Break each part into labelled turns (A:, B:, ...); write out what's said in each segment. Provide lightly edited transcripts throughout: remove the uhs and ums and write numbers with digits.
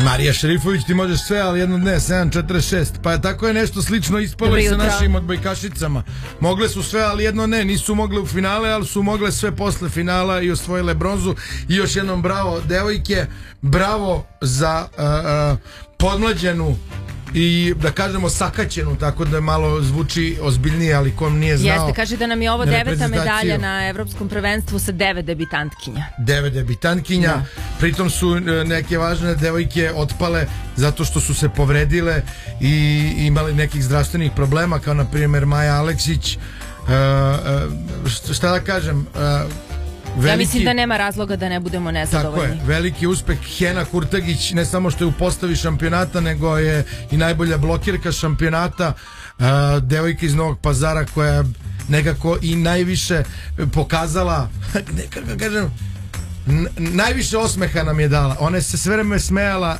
A: Marija Šerifović, ti možeš sve, ali jedno ne, 7-4-6. Pa tako je nešto slično ispalo i sa našim odbojkašicama. Mogle su sve, ali jedno ne, nisu mogle u finale, ali su mogle sve posle finala i osvojile bronzu. I još jednom bravo devojke, bravo za podmlađenu i da kažemo sakaćenu, tako da malo zvuči ozbiljnije, ali kom nije znao.
B: Jeste, kaže da nam je ovo 9. medalja na evropskom prvenstvu sa 9 debitantkinja.
A: 9 debitantkinja, da. Pritom su neke važne devojke otpale zato što su se povredile i imali nekih zdravstvenih problema, kao na primjer Maja Aleksić. Šta da kažem,
B: ja mislim da nema razloga da ne budemo nezadovoljni.
A: Tako je, veliki uspeh Hena Kurtagić, ne samo što je u postavi šampionata, nego je i najbolja blokirka šampionata, devojka iz Novog Pazara koja je nekako i najviše pokazala, nekako kažem, najviše osmeha nam je dala. Ona je se sve vreme smejala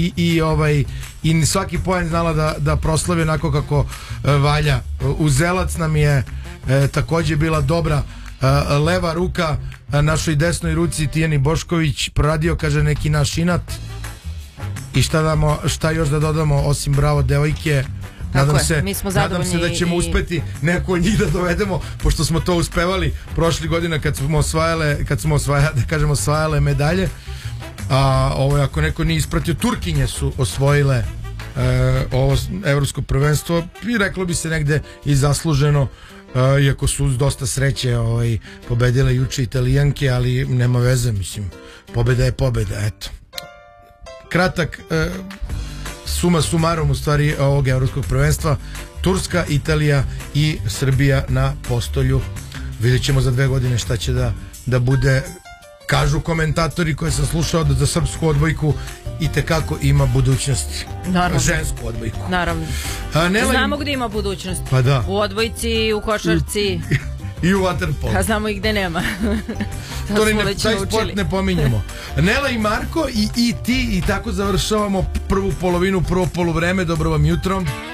A: i svaki poen znala da proslavi onako kako valja. Uzelac nam je takođe bila dobra leva ruka našoj desnoj ruci Tijani Bošković, proradio, kaže, neki naš inat. I šta još da dodamo osim bravo devojke. Nadam se da ćemo uspeti neko od njih da dovedemo, pošto smo to uspevali prošli godina kad smo osvajale medalje. A ovo, ako neko nije ispratio, Turkinje su osvojile ovo evropsko prvenstvo i reklo bi se negde i zasluženo, iako su uz dosta sreće pobedile juče Italijanke, ali nema veze, mislim, pobeda je pobeda, eto. Kratak suma sumarum u stvari ovog evropskog prvenstva: Turska, Italija i Srbija na postolju. Vidjet ćemo za 2 godine šta će da bude. Kažu komentatori koje sam slušao da za srpsku odbojku itekako ima budućnosti.
B: Naravno.
A: Žensku odbojku.
B: Naravno. Znamo gdje ima budućnost.
A: Pa da.
B: U odbojci, u košarci.
A: I u waterpolu.
B: A znamo i gde nema.
A: Taj sport ne pominjemo. Nela i Marko i ti, i tako završavamo prvu polovinu, prvo poluvreme. Dobro vam jutro.